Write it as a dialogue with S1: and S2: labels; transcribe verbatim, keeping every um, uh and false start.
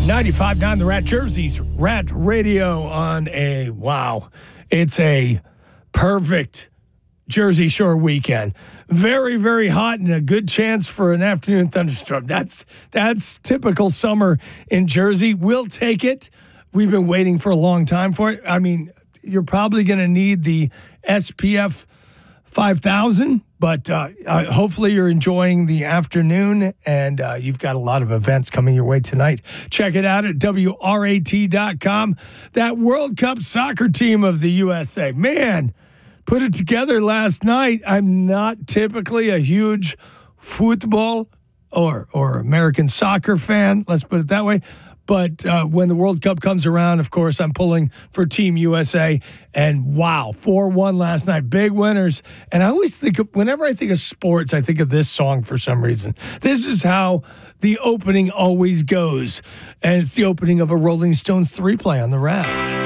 S1: ninety-five point nine The Rat, Jersey's Rat Radio on a, wow, it's a perfect Jersey Shore weekend. Very, very hot and a good chance for an afternoon thunderstorm. That's that's typical summer in Jersey. We'll take it. We've been waiting for a long time for it. I mean, you're probably going to need the S P F five thousand, but uh, uh, hopefully you're enjoying the afternoon, and uh, you've got a lot of events coming your way tonight. Check it out at W R A T dot com. That World Cup soccer team of the U S A, man, put it together last night. I'm not typically a huge football or or American soccer fan, let's put it that way. But uh, when the World Cup comes around, of course, I'm pulling for Team U S A. And wow, four one last night. Big winners. And I always think of, whenever I think of sports, I think of this song for some reason. This is how the opening always goes. And it's the opening of a Rolling Stones three play on the Rat.